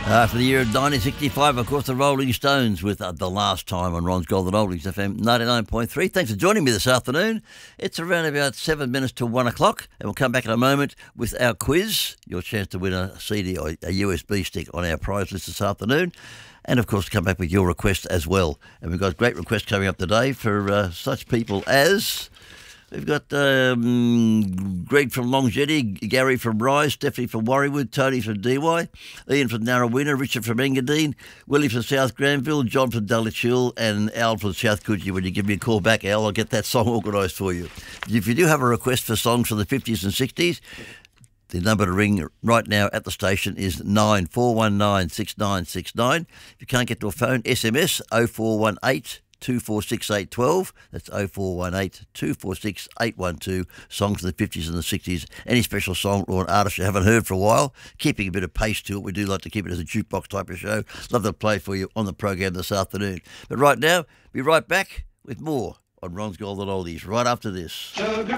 For the year of 1965, of course, the Rolling Stones with The Last Time on Ron's Golden Oldies FM 99.3. Thanks for joining me this afternoon. It's around about 7 minutes to 1 o'clock, and we'll come back in a moment with our quiz, your chance to win a CD or a USB stick on our prize list this afternoon. And, of course, come back with your request as well. And we've got great requests coming up today for such people as... We've got Greg from Long Jetty, Gary from Rise, Stephanie from Warriewood, Tony from DY, Ian from Narrowinner, Richard from Engadine, Willie from South Granville, John from Dulwich Hill, and Al from South Coogee. When you give me a call back, Al, I'll get that song organised for you. If you do have a request for songs from the 50s and 60s, the number to ring right now at the station is 9419 6969. If you can't get to a phone, SMS 0418 246 812. That's 0418 246 812. Songs from the 50s and the 60s. Any special song or an artist you haven't heard for a while, keeping a bit of pace to it. We do like to keep it as a jukebox type of show. Love to play for you on the program this afternoon. But right now, be right back with more on Ron's Golden Oldies right after this.